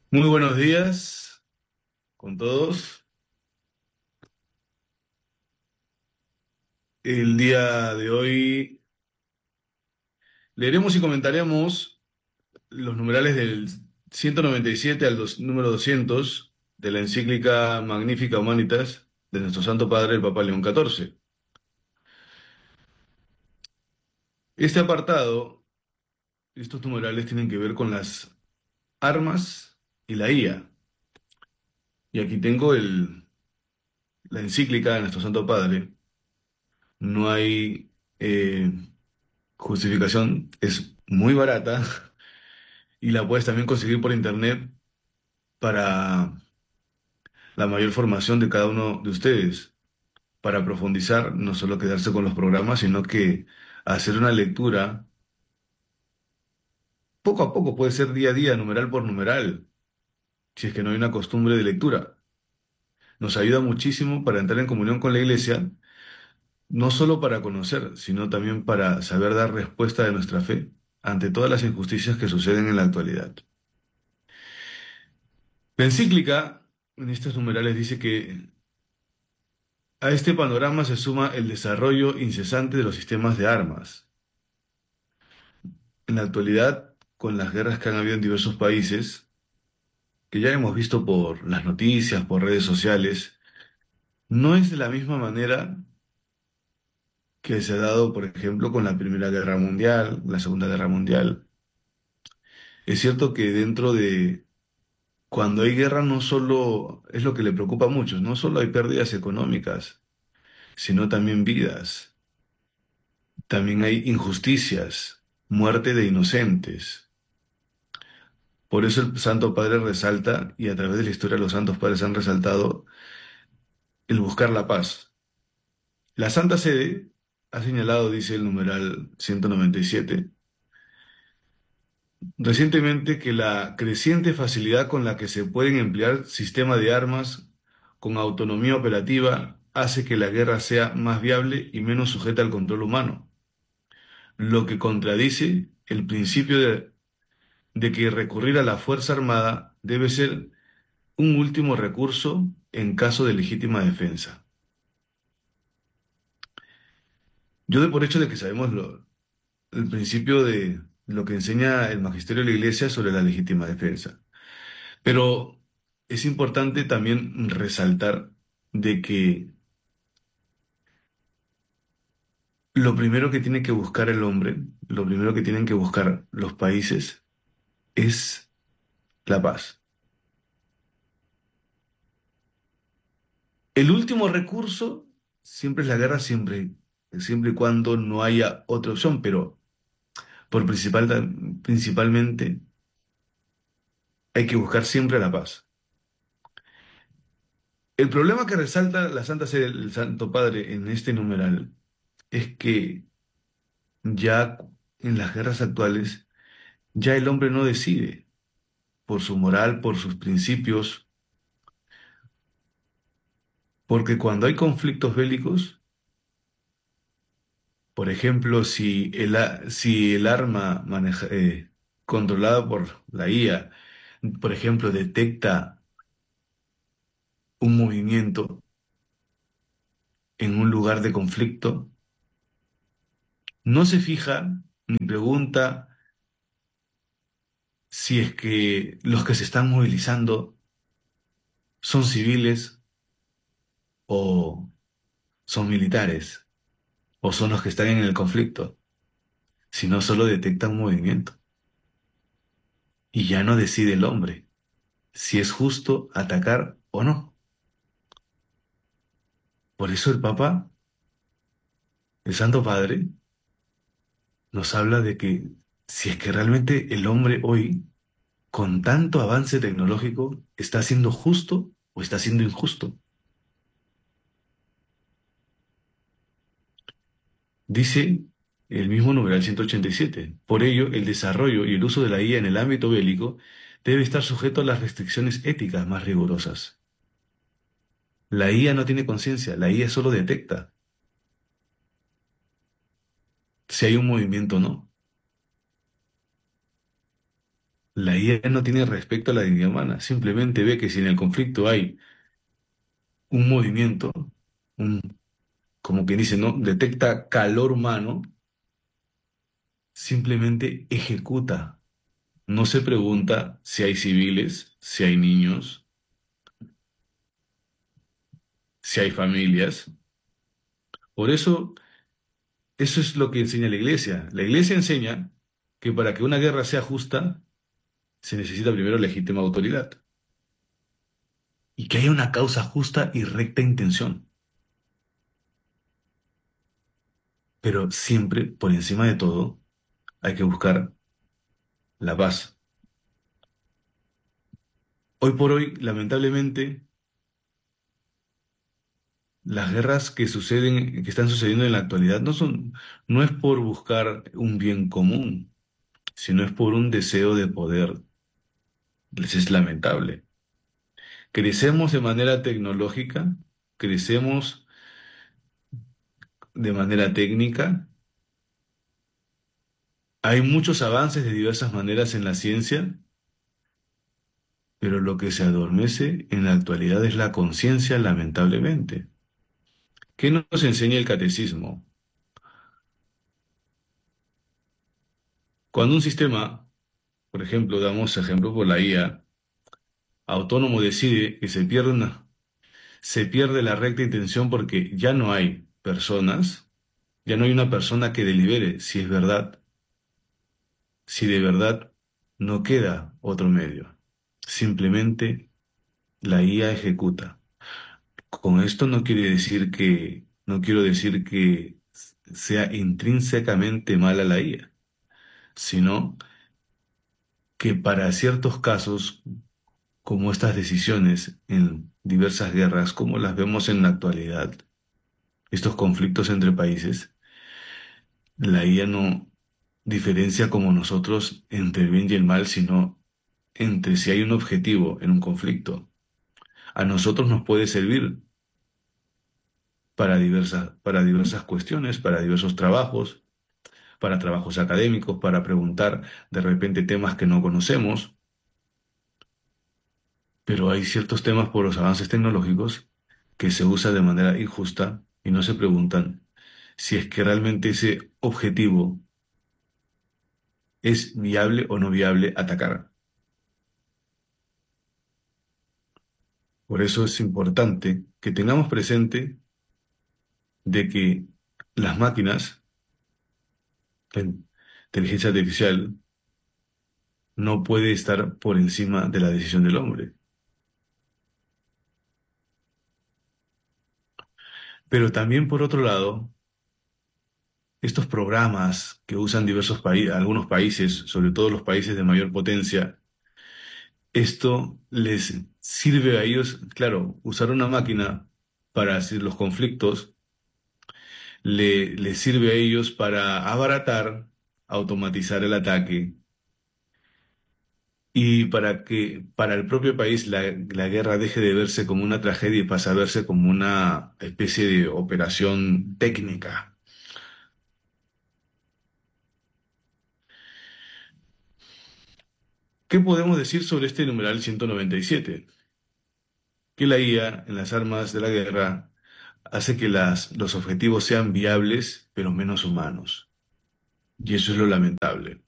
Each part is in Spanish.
Muy buenos días con todos. El día de hoy leeremos y comentaremos los numerales del 197 al número 200 de la encíclica Magnifica Humanitas de nuestro Santo Padre, el Papa León XIV. Este apartado, estos numerales tienen que ver con las armas y la IA. Y aquí tengo la encíclica de nuestro Santo Padre. No hay justificación, es muy barata y la puedes también conseguir por internet para la mayor formación de cada uno de ustedes, para profundizar, no solo quedarse con los programas, sino que hacer una lectura poco a poco, puede ser día a día, numeral por numeral, si es que no hay una costumbre de lectura. Nos ayuda muchísimo para entrar en comunión con la Iglesia, no solo para conocer, sino también para saber dar respuesta de nuestra fe ante todas las injusticias que suceden en la actualidad. La encíclica en estos numerales dice que a este panorama se suma el desarrollo incesante de los sistemas de armas. En la actualidad, con las guerras que han habido en diversos países, que ya hemos visto por las noticias, por redes sociales, no es de la misma manera que se ha dado, por ejemplo, con la Primera Guerra Mundial, la Segunda Guerra Mundial. Es cierto que dentro de cuando hay guerra no solo es lo que le preocupa a muchos, no solo hay pérdidas económicas, sino también vidas. También hay injusticias, muerte de inocentes. Por eso el Santo Padre resalta, y a través de la historia los Santos Padres han resaltado, el buscar la paz. La Santa Sede ha señalado, dice el numeral 197, recientemente que la creciente facilidad con la que se pueden emplear sistemas de armas con autonomía operativa hace que la guerra sea más viable y menos sujeta al control humano, lo que contradice el principio de que recurrir a la fuerza armada debe ser un último recurso en caso de legítima defensa. Yo doy por hecho de que sabemos el principio de lo que enseña el magisterio de la Iglesia sobre la legítima defensa. Pero es importante también resaltar de que lo primero que tiene que buscar el hombre, lo primero que tienen que buscar los países es la paz. El último recurso siempre es la guerra, siempre y cuando no haya otra opción, pero principalmente hay que buscar siempre la paz. El problema que resalta la Santa Sede, el Santo Padre en este numeral, es que ya en las guerras actuales, ya el hombre no decide por su moral, por sus principios, porque cuando hay conflictos bélicos, por ejemplo, si el arma controlada por la IA, por ejemplo, detecta un movimiento en un lugar de conflicto, no se fija ni pregunta si es que los que se están movilizando son civiles o son militares o son los que están en el conflicto, sino solo detectan movimiento. Y ya no decide el hombre si es justo atacar o no. Por eso el Papa, el Santo Padre, nos habla de que si es que realmente el hombre hoy, con tanto avance tecnológico, está siendo justo o está siendo injusto. Dice el mismo numeral 187. Por ello, el desarrollo y el uso de la IA en el ámbito bélico debe estar sujeto a las restricciones éticas más rigurosas. La IA no tiene conciencia, la IA solo detecta si hay un movimiento o no. La IA no tiene respeto a la dignidad humana, simplemente ve que si en el conflicto hay un movimiento, un, como quien dice, ¿no? Detecta calor humano, simplemente ejecuta. No se pregunta si hay civiles, si hay niños, si hay familias. Por eso, eso es lo que enseña la iglesia. La iglesia enseña que para que una guerra sea justa, se necesita primero legítima autoridad y que haya una causa justa y recta intención. Pero siempre, por encima de todo, hay que buscar la paz. Hoy por hoy, lamentablemente, las guerras que suceden, que están sucediendo en la actualidad, no es por buscar un bien común, sino es por un deseo de poder. Es lamentable. Crecemos de manera tecnológica, crecemos de manera técnica, hay muchos avances de diversas maneras en la ciencia, pero lo que se adormece en la actualidad es la conciencia, lamentablemente. ¿Qué nos enseña el catecismo? Cuando un sistema, por ejemplo, damos ejemplo por la IA, autónomo decide que se pierde la recta intención porque ya no hay personas, ya no hay una persona que delibere si es verdad, si de verdad no queda otro medio. Simplemente la IA ejecuta. Con esto no quiero decir que sea intrínsecamente mala la IA, sino que para ciertos casos, como estas decisiones en diversas guerras, como las vemos en la actualidad, estos conflictos entre países, la IA no diferencia como nosotros entre el bien y el mal, sino entre si hay un objetivo en un conflicto. A nosotros nos puede servir para diversas cuestiones, para diversos trabajos, para trabajos académicos, para preguntar de repente temas que no conocemos, pero hay ciertos temas por los avances tecnológicos que se usa de manera injusta y no se preguntan si es que realmente ese objetivo es viable o no viable atacar. Por eso es importante que tengamos presente de que las máquinas, la inteligencia artificial, no puede estar por encima de la decisión del hombre. Pero también, por otro lado, estos programas que usan diversos países, algunos países, sobre todo los países de mayor potencia, esto les sirve a ellos, claro, usar una máquina para hacer los conflictos, les sirve a ellos para abaratar, automatizar el ataque y para que para el propio país la guerra deje de verse como una tragedia y pase a verse como una especie de operación técnica. ¿Qué podemos decir sobre este numeral 197? Que la IA en las armas de la guerra hace que los objetivos sean viables, pero menos humanos. Y eso es lo lamentable.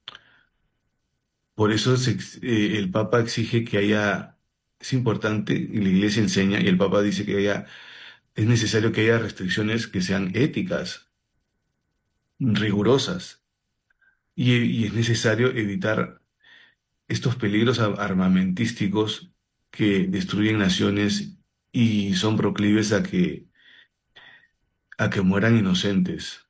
Por eso el Papa exige que haya, es importante, y la Iglesia enseña, y el Papa dice que es necesario que haya restricciones que sean éticas, rigurosas, y es necesario evitar estos peligros armamentísticos que destruyen naciones y son proclives a que mueran inocentes.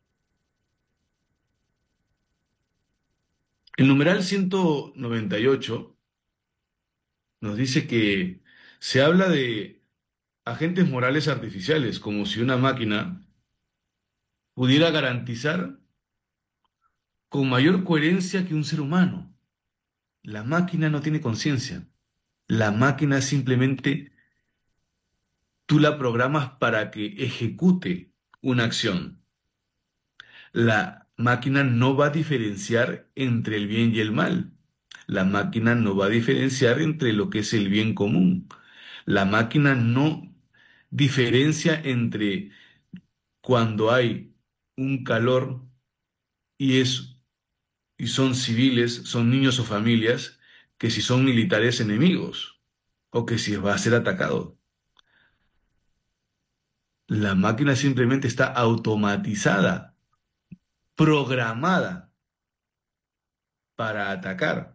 El numeral 198 nos dice que se habla de agentes morales artificiales, como si una máquina pudiera garantizar con mayor coherencia que un ser humano. La máquina no tiene conciencia. La máquina simplemente tú la programas para que ejecute una acción. La máquina no va a diferenciar entre el bien y el mal. La máquina no va a diferenciar entre lo que es el bien común. La máquina no diferencia entre cuando hay un calor y y son civiles, son niños o familias, que si son militares enemigos o que si va a ser atacado. La máquina simplemente está automatizada, programada para atacar,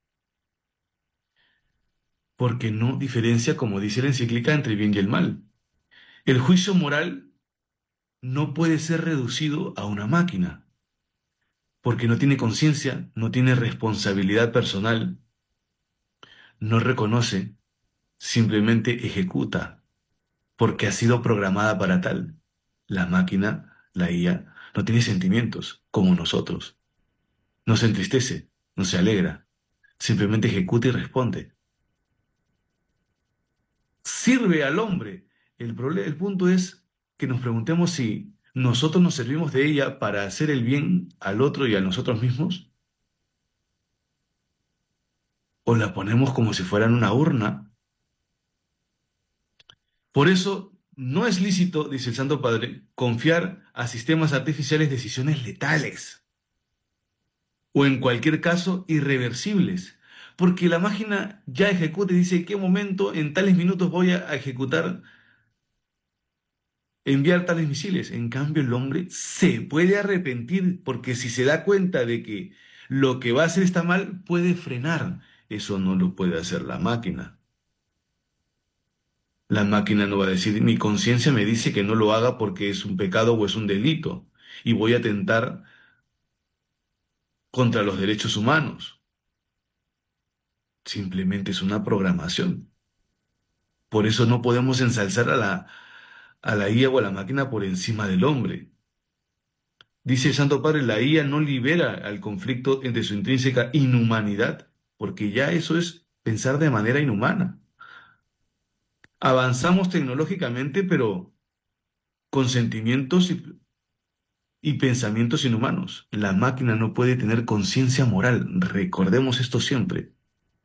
porque no diferencia, como dice la encíclica, entre el bien y el mal. El juicio moral no puede ser reducido a una máquina, porque no tiene conciencia, no tiene responsabilidad personal, no reconoce, simplemente ejecuta, porque ha sido programada para tal. La máquina, la IA, no tiene sentimientos como nosotros. No se entristece, no se alegra, simplemente ejecuta y responde. Sirve al hombre. El punto es que nos preguntemos si nosotros nos servimos de ella para hacer el bien al otro y a nosotros mismos, o la ponemos como si fuera en una urna. Por eso no es lícito, dice el Santo Padre, confiar a sistemas artificiales decisiones letales o en cualquier caso irreversibles, porque la máquina ya ejecuta y dice en qué momento, en tales minutos voy a ejecutar, enviar tales misiles. En cambio, el hombre se puede arrepentir porque si se da cuenta de que lo que va a hacer está mal, puede frenar. Eso no lo puede hacer la máquina. La máquina no va a decir, mi conciencia me dice que no lo haga porque es un pecado o es un delito y voy a atentar contra los derechos humanos. Simplemente es una programación. Por eso no podemos ensalzar a la IA o a la máquina por encima del hombre. Dice el Santo Padre, la IA no libera al conflicto entre su intrínseca inhumanidad, porque ya eso es pensar de manera inhumana. Avanzamos tecnológicamente, pero con sentimientos y pensamientos inhumanos. La máquina no puede tener conciencia moral. Recordemos esto siempre.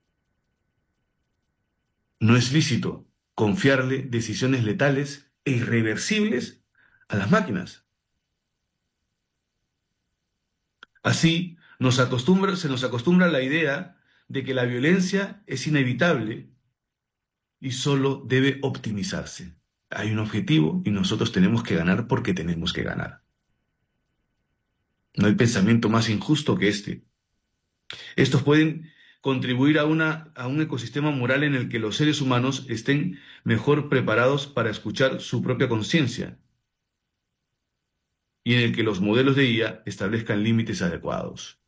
No es lícito confiarle decisiones letales e irreversibles a las máquinas. Así, se nos acostumbra la idea de que la violencia es inevitable y solo debe optimizarse. Hay un objetivo y nosotros tenemos que ganar porque tenemos que ganar. No hay pensamiento más injusto que este. Estos pueden contribuir a un ecosistema moral en el que los seres humanos estén mejor preparados para escuchar su propia conciencia y en el que los modelos de IA establezcan límites adecuados.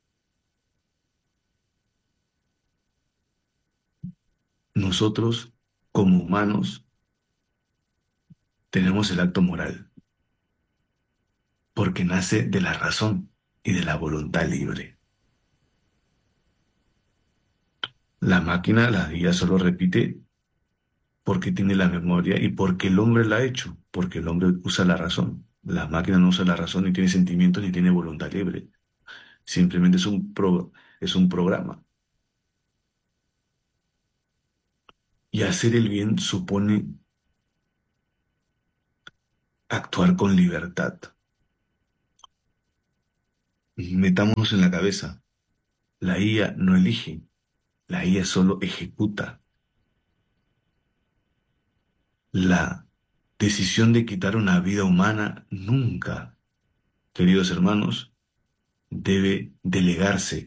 Nosotros, como humanos, tenemos el acto moral, porque nace de la razón y de la voluntad libre. La máquina, la IA solo repite porque tiene la memoria y porque el hombre la ha hecho, porque el hombre usa la razón. La máquina no usa la razón, ni tiene sentimientos, ni tiene voluntad libre. Simplemente es un programa. Y hacer el bien supone actuar con libertad. Metámonos en la cabeza. La IA no elige, la IA solo ejecuta. La decisión de quitar una vida humana nunca, queridos hermanos, debe delegarse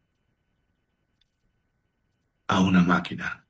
a una máquina.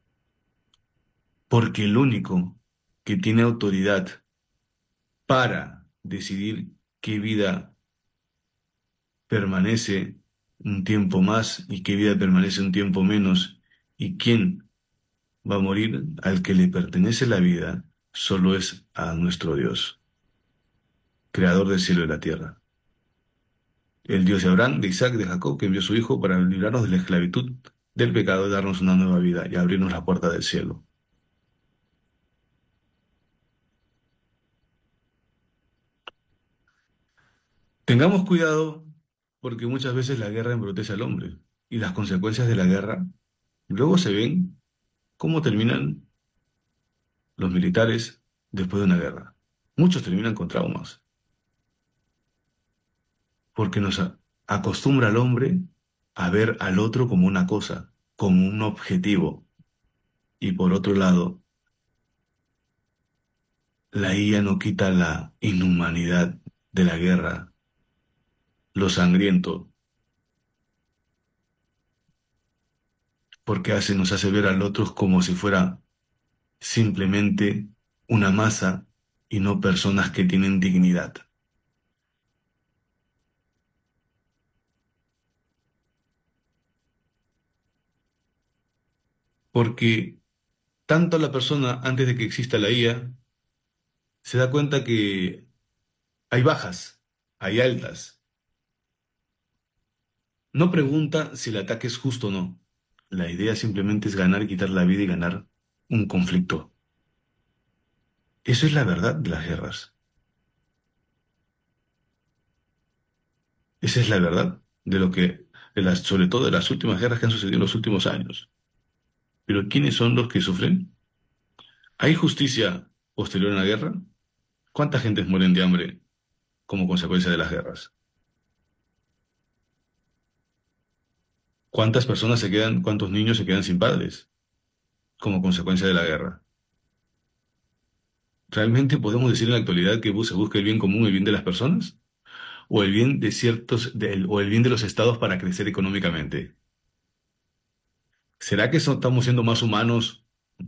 Porque el único que tiene autoridad para decidir qué vida permanece un tiempo más y qué vida permanece un tiempo menos y quién va a morir, al que le pertenece la vida, solo es a nuestro Dios, creador del cielo y la tierra. El Dios de Abraham, de Isaac, de Jacob, que envió a su Hijo para librarnos de la esclavitud del pecado y darnos una nueva vida y abrirnos la puerta del cielo. Tengamos cuidado porque muchas veces la guerra embrutece al hombre. y las consecuencias de la guerra, luego se ven cómo terminan los militares después de una guerra. Muchos terminan con traumas, porque acostumbra al hombre a ver al otro como una cosa, como un objetivo. Y por otro lado, la IA no quita la inhumanidad de la guerra, lo sangriento, porque nos hace ver al otro como si fuera simplemente una masa y no personas que tienen dignidad. Porque tanto la persona, antes de que exista la IA, se da cuenta que hay bajas, hay altas. No pregunta si el ataque es justo o no. La idea simplemente es ganar, quitar la vida y ganar un conflicto. Eso es la verdad de las guerras. Esa es la verdad de lo que, sobre todo de las últimas guerras que han sucedido en los últimos años. Pero ¿quiénes son los que sufren? ¿Hay justicia posterior a la guerra? ¿Cuántas gentes mueren de hambre como consecuencia de las guerras? ¿Cuántas personas se quedan, cuántos niños se quedan sin padres como consecuencia de la guerra? ¿Realmente podemos decir en la actualidad que se busca el bien común, el bien de las personas? ¿O el bien de o el bien de los estados para crecer económicamente? ¿Será que estamos siendo más humanos,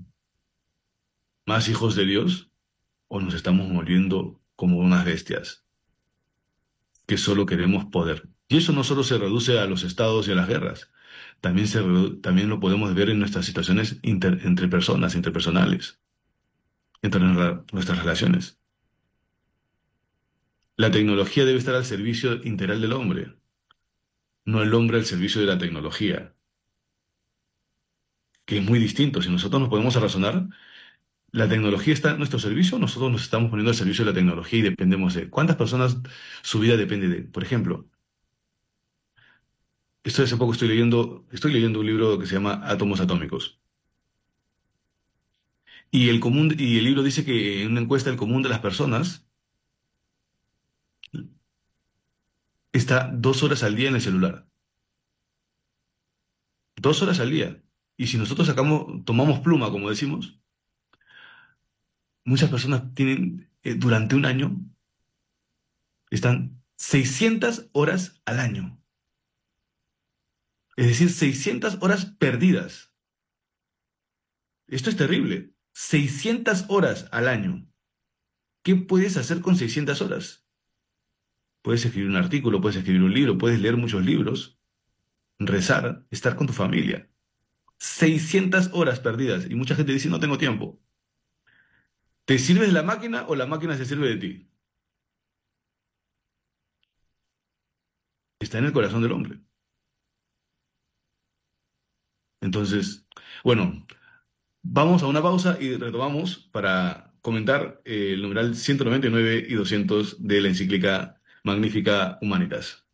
más hijos de Dios? ¿O nos estamos volviendo como unas bestias que solo queremos poder? Y eso no solo se reduce a los estados y a las guerras, también lo podemos ver en nuestras situaciones entre personas, interpersonales, entre nuestras relaciones. La tecnología debe estar al servicio integral del hombre, no el hombre al servicio de la tecnología, que es muy distinto. Si nosotros nos podemos razonar, la tecnología está a nuestro servicio, nosotros nos estamos poniendo al servicio de la tecnología y dependemos de cuántas personas su vida depende de. Por ejemplo, hace poco estoy leyendo un libro que se llama Átomos Atómicos. Y el libro dice que en una encuesta el común de las personas está 2 horas al día en el celular. 2 horas al día. Y si nosotros tomamos pluma, como decimos, muchas personas tienen, durante un año, están 600 horas al año. Es decir, 600 horas perdidas. Esto es terrible. 600 horas al año. ¿Qué puedes hacer con 600 horas? Puedes escribir un artículo, puedes escribir un libro, puedes leer muchos libros, rezar, estar con tu familia. 600 horas perdidas y mucha gente dice no tengo tiempo. ¿Te sirves de la máquina o la máquina se sirve de ti? Está en el corazón del hombre. Entonces, bueno, vamos a una pausa y retomamos para comentar el numeral 199 y 200 de la encíclica Magnifica Humanitas.